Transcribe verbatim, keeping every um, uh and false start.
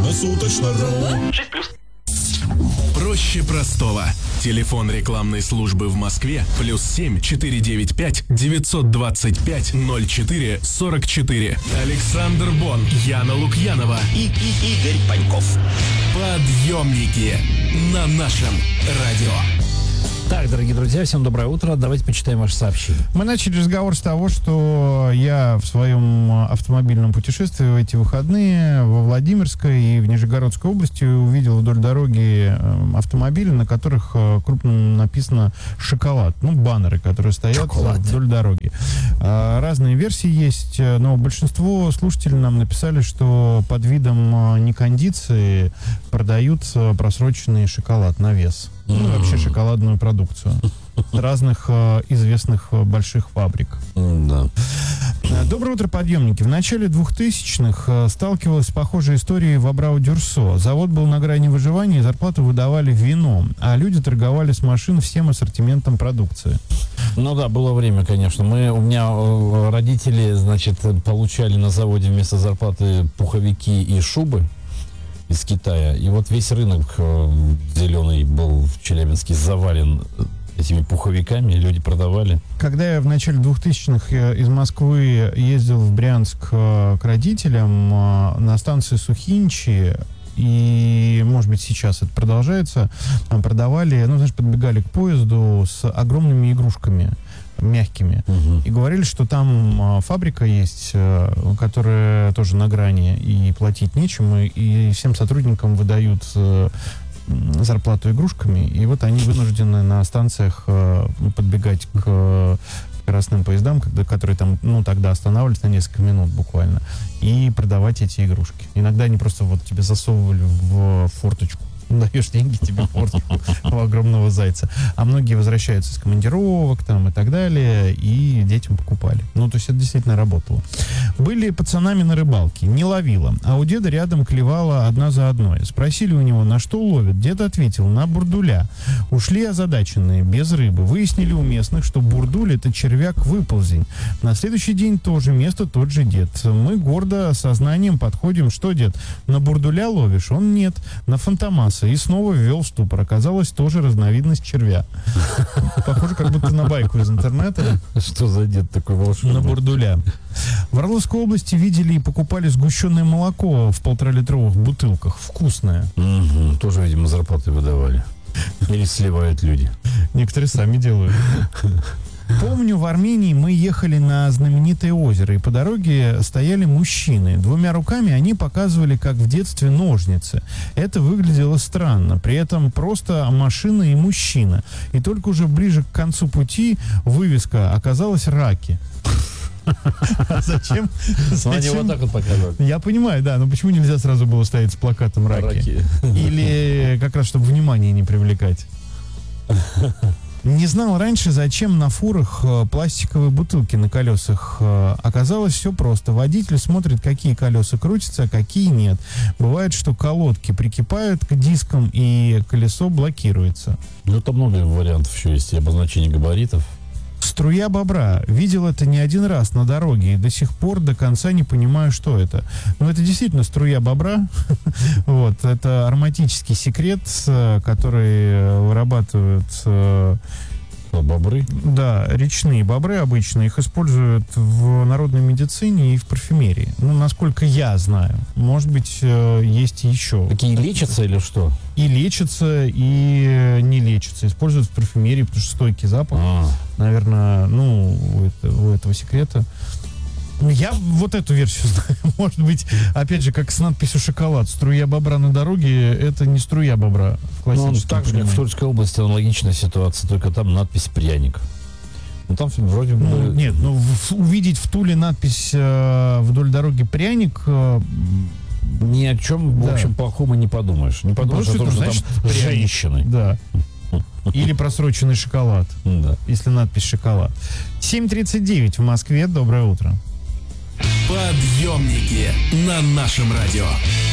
Круглосуточно.ру. шесть плюс. Проще простого. Телефон рекламной службы в Москве плюс семь четыре девять пять девятьсот двадцать пять ноль четыре сорок четыре. Александр Бон, Яна Лукьянова И, и Игорь Паньков. Подъемники на нашем радио. Так, дорогие друзья, всем доброе утро. Давайте почитаем ваши сообщения. Мы начали разговор с того, что я в своем автомобильном путешествии в эти выходные во Владимирской и в Нижегородской области увидел вдоль дороги автомобили, на которых крупно написано «шоколад». Ну, баннеры, которые стоят Шоколад. вдоль дороги. Разные версии есть, но большинство слушателей нам написали, что под видом некондиции продают просроченный шоколад на вес. Ну, вообще шоколадную продукцию разных э, известных э, больших фабрик. Да. Доброе утро, подъемники. В начале двухтысячных э, сталкивалась с похожей историей в Абрау-Дюрсо. Завод был на грани выживания, и зарплату выдавали вином, а люди торговали с машин всем ассортиментом продукции. Ну да, было время, конечно. Мы, у меня э, родители, значит, получали на заводе вместо зарплаты пуховики и шубы из Китая. И вот весь рынок э, зеленый был в Челябинске завален этими пуховиками, люди продавали. Когда я в начале двухтысячных из Москвы ездил в Брянск э, к родителям э, на станции Сухиничи, и, может быть, сейчас это продолжается, там продавали, ну, знаешь, подбегали к поезду с огромными игрушками, мягкими. Угу. И говорили, что там а, фабрика есть, а, которая тоже на грани, и платить нечем, и, и всем сотрудникам выдают а, зарплату игрушками, и вот они вынуждены на станциях а, подбегать к а, красным поездам, когда, которые там, ну, тогда останавливались на несколько минут буквально, и продавать эти игрушки. Иногда они просто вот тебе засовывали в форточку. Даешь деньги, тебе форточку у огромного зайца. А многие возвращаются с командировок там и так далее, и детям покупали. Ну, то есть это действительно работало. Были пацанами на рыбалке, не ловила, а у деда рядом клевала одна за одной. Спросили у него, на что ловит. Дед ответил, на бурдуля. Ушли озадаченные, без рыбы. Выяснили у местных, что бурдуль — это червяк-выползень. На следующий день тоже место, тот же дед. Мы гордо сознанием подходим, что, дед, на бурдуля ловишь? Он нет, на фантомаса. И снова ввел в ступор. Оказалось, тоже разновидность червя. Похоже, как будто на байку из интернета. Что за дед такой волшебный? На бурдуля. В Орловской области видели и покупали сгущенное молоко в полторалитровых бутылках. Вкусное. Угу. Тоже, видимо, зарплаты выдавали. Или сливают люди. Некоторые сами делают. Помню, в Армении мы ехали на знаменитое озеро, и по дороге стояли мужчины. Двумя руками они показывали, как в детстве, ножницы. Это выглядело странно. При этом просто машина и мужчина. И только уже ближе к концу пути вывеска оказалась «Раки». А зачем? Они вот так вот показывают. Я понимаю, да, но почему нельзя сразу было ставить с плакатом «Раки»? Или как раз, чтобы внимание не привлекать? Не знал раньше, зачем на фурах э, пластиковые бутылки на колесах. Э, оказалось, все просто. Водитель смотрит, какие колеса крутятся, а какие нет. Бывает, что колодки прикипают к дискам, и колесо блокируется. Ну, там много вариантов еще есть, и обозначение габаритов. Струя бобра. Видел это не один раз на дороге, и до сих пор до конца не понимаю, что это. Но это действительно струя бобра. Вот, это ароматический секрет, который вырабатывают... Бобры? Да, речные бобры обычно. Их используют в народной медицине и в парфюмерии. Ну, насколько я знаю. Может быть, есть еще. Такие лечатся или что? И лечатся, и не лечатся. Используют в парфюмерии, потому что стойкий запах. А. Наверное, ну, у, это, у этого секрета. Я вот эту версию знаю. Может быть, опять же, как с надписью «Шоколад». Струя бобра на дороге — это не струя бобра. Ну, так же, как в Тульской области аналогичная ситуация, только там надпись «Пряник». Ну, там вроде бы... Ну, нет, ну, в, увидеть в Туле надпись э, вдоль дороги «Пряник» э, ни о чем, да. в общем, плохом и не подумаешь. Не подумаешь о том, что значит, там женщины. Да. Или просроченный шоколад. Да. Если надпись «Шоколад». семь тридцать девять в Москве. Доброе утро. Подъемники на нашем радио.